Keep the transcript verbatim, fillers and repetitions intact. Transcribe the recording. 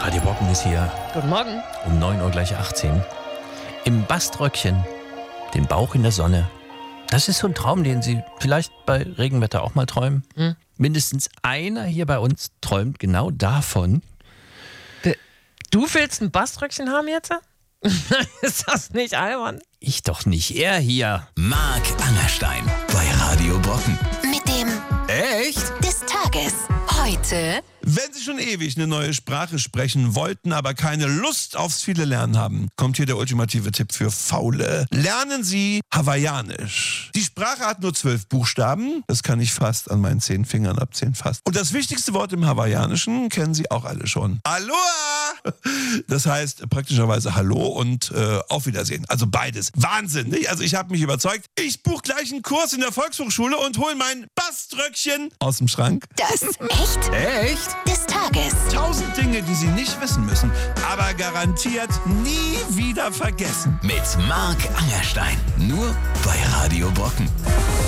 Radio Brocken ist hier. Guten Morgen. Um neun Uhr gleich achtzehn. Im Baströckchen, den Bauch in der Sonne. Das ist so ein Traum, den Sie vielleicht bei Regenwetter auch mal träumen. Hm. Mindestens einer hier bei uns träumt genau davon. Du willst ein Baströckchen haben jetzt? Ist das nicht albern? Ich doch nicht, er hier. Marc Angerstein bei Radio Brocken. Mit dem Echt? des Tages. Heute. Wenn Sie schon ewig eine neue Sprache sprechen wollten, aber keine Lust aufs viele Lernen haben, kommt hier der ultimative Tipp für Faule. Lernen Sie Hawaiianisch. Die Sprache hat nur zwölf Buchstaben. Das kann ich fast an meinen zehn Fingern abzählen, fast. Und das wichtigste Wort im Hawaiianischen kennen Sie auch alle schon. Aloha! Das heißt praktischerweise Hallo und äh, Auf Wiedersehen. Also beides. Wahnsinn, nicht? Also ich habe mich überzeugt. Ich buche gleich einen Kurs in der Volkshochschule und hole mein Baströckchen aus dem Schrank. Das echt Echt? des Tages. Tausend Dinge, die Sie nicht wissen müssen, aber garantiert nie wieder vergessen. Mit Marc Angerstein. Nur bei Radio Brocken.